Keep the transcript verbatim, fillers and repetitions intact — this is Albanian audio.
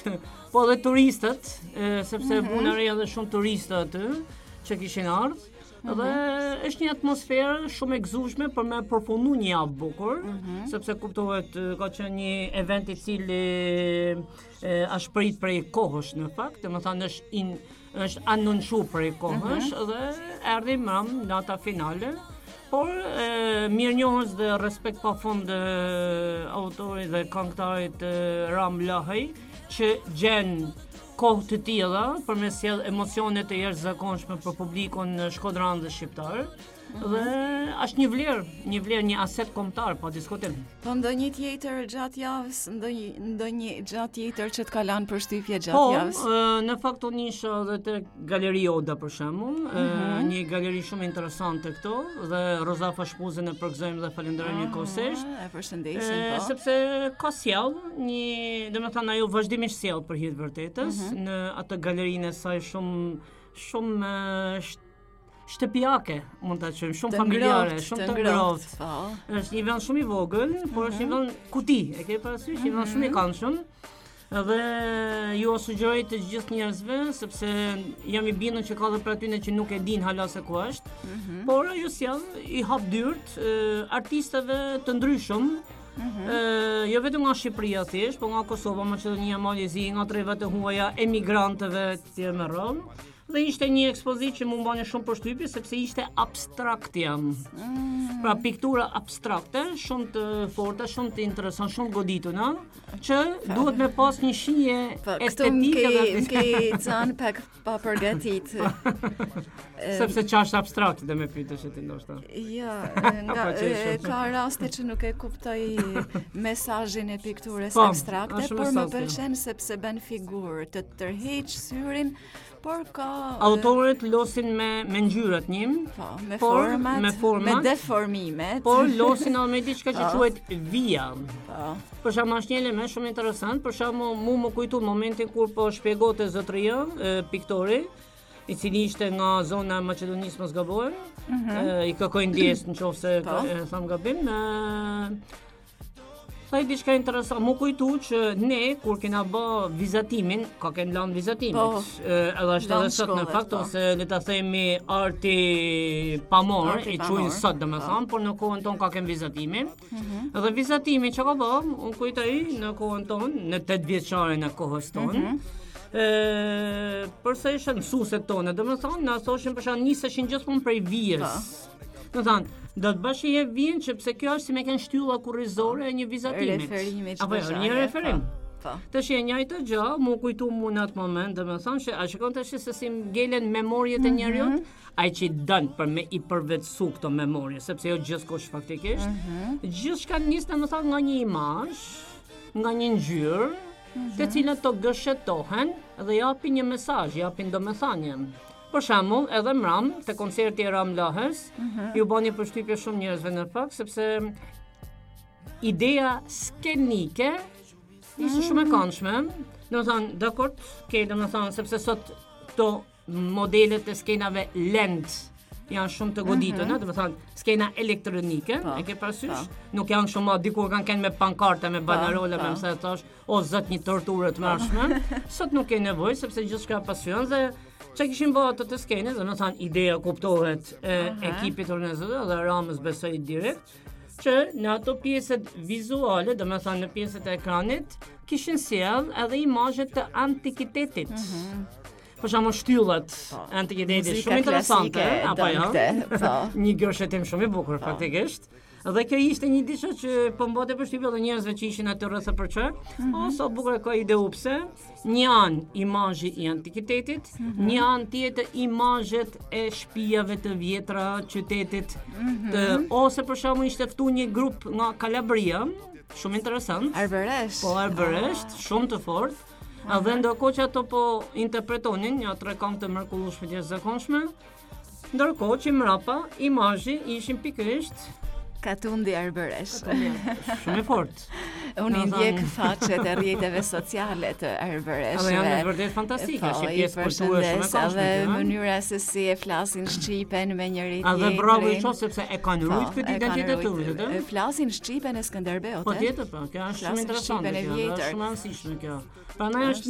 është, po edhe turistët, e, sepse mm-hmm. puna re edhe shumë turistë aty që kishin ardhur. Mm-hmm. Dhe është një atmosferë shumë e gëzueshme për me përfundu një javë bukur, mm-hmm. sepse kuptohet ka qenë një event i cili është prit prej kohësh në fakt, domethënë është in, është anoncu prej kohësh mm-hmm. dhe erdhi mram data finale. Por e, mirë njohës dhe respekt pa fund autorit dhe këngëtarit Ram Lahaj që gjen kohë të tilla për me sjell emocione të jashtëzakonshme për publikun shkodran dhe shqiptar. Mm-hmm. Dhe është një vlerë, një vlerë, një aset kombëtar, pa diskutim. Po ndonjë tjetër gjatë javës, ndonjë ndonjë gjatë tjetër që të ka lanë përshtypje gjatë po, javës? Po, në fakt unë isha edhe te Galeri Oda për shembull, mm-hmm. një galeri shumë interesante këto dhe Rozafa Shpuzën e përgëzojmë dhe falenderojmë një kohësisht. E përshëndesim po. Sepse ka sjell një, domethënë ajo vazhdimisht sjell për hir të vërtetës mm-hmm. në atë galerinë e saj shumë shumë shtëpiake, mund ta quajmë, shumë familjare, shumë të ngrohtë. Është një vend shumë i vogël, mm-hmm. por është një vend kuti, e ke parasysh, mm-hmm. një vend shumë i këndshëm. Dhe ju sugjeroj të gjithë njerëzve, sepse jam i bindur që ka edhe për atyne që nuk e din hala se ku është, mm-hmm. por ju sjell i hap dyert artistëve të ndryshëm. Mm-hmm. Uh, jo vetëm nga Shqipëria thjesht, por nga Kosova, Maqedonia, Malezi, nga trevat e huaja emigrantëve të tjerë me radhë. Dhe ishte një ekspozitë që më bani shumë përshtypje sepse ishte abstraktja. Mm. Pra piktura abstrakte, shumë të forta, shumë të interesante, shumë godituna, që pa. Duhet me pas një shije pa, estetike dhe ke zan pak pa përgatit. Sepse ç'është abstrakt dhe me pyetësh ti ndoshta. Jo, nga e, ka raste që nuk e kuptoj mesazhin e pikturës pa, abstrakte, por më pëlqen sepse bën figurë të tërheq syrin. Por ka autorët losin me me ngjyrat njëm, po, me por, format, me format, me deformimet. Por losin edhe me diçka që quhet vija. Po. Për shkak është një element shumë interesant, për shkak mu më kujtu momentin kur po shpjegonte zotëria, piktori, i cili ishte nga zona e Maqedonisë mos gaboj, mm-hmm. i kërkoi ndjes nëse e tham gabim, sa i diçka interesant, më kujtu që ne, kur kena bë vizatimin, ka kenë lanë vizatimin, po, edhe është edhe sot në fakt, po. Ose le ta themi arti pamor, i quajnë sot dhe me thamë, por në kohën tonë ka kenë vizatimin, mm-hmm. edhe vizatimi që ka bë, unë kujtoj në kohën tonë, në tetë vjeçaren e kohës tonë, mm-hmm. e, përse ishe mësueset tonë, dhe me thamë, në thoshin për shkak niseshin gjithmonë prej vijës. Në thanë, do të bash një vijën që pse kjo është si me kënë shtylla kurrizore e një vizatimit. Referimi që apo jo, një referim. Po. Tash e njëjtë gjë, mu kujtu mu në atë moment, dhe me thanë që a shikon tash se si ngelen memorjet e njerëzit, mm-hmm. ai që dën për me i përvetësu këto memorje, sepse jo gjithkusht faktikisht. Mm-hmm. Gjithçka nis domethënë nga një imazh, nga një ngjyrë, mm-hmm. të cilat to gëshetohen dhe japin një mesazh, japin domethënie. Për shembull, edhe mram, te koncerti e Ram Lahës, mm-hmm. ju bani përshtypje shumë njerëzve në fakt, sepse ideja skenike ishte mm-hmm. shumë e këndshme. Domethënë, dakord, ke domethënë sepse sot këto modelet e skenave lent janë shumë të godituna, mm-hmm. domethënë skena elektronike, pa, e ke parasysh? Pa. Nuk janë shumë dikur kanë kenë me pankarta, me banarola, me sa thash, o zot një torturë të mërshme. Sot nuk ke nevojë sepse gjithçka pasion dhe që kishin bërë ato të skene, dhe në thanë ideja kuptohet e uh-huh. ekipit organizator dhe Ramës besoj direkt, që në ato pjesët vizuale, dhe me thanë në pjesët e ekranit, kishin sjell edhe imazhet të antikitetit. Uh-huh. Për shembull shtyllat po, antikitetit shumë interesante, apo jo? Po. Një gërshetim shumë i bukur po. Faktikisht. Dhe kjo ishte një diçka që po mbante përshtypje edhe njerëzve që ishin aty rreth për çfarë. Mm-hmm. O sa bukur ka ideu pse? Një an imazhi i antikitetit, mm-hmm. një an tjetër imazhet e shtëpive të vjetra, qytetit, mm-hmm. të, ose për shembull ishte ftuar një grup nga Kalabria, shumë interesant. Arbëresh. Po arbëresh, ah. shumë të fortë. Uh-huh. Edhe ndërkohë që ato po interpretonin një tre këngë të mrekullueshme të jashtëzakonshme, ndërkohë që mrapa imazhi ishin pikërisht Katundi Arbëresh. Shumë e fortë. Unë i ndjek faqet e rrjeteve sociale të Arbëreshve. Edhe janë vërtet fantastike, është pjesë kulturore shumë e këndshme. Edhe mënyra se si e flasin shqipen me njëri tjetrin. Edhe bravo i qof sepse e kanë rujt këtë identitet të tyre. E flasin shqipen e Skënderbeut. Po tjetër po, kjo është shumë interesante. Shumë e rëndësishme kjo. Prandaj është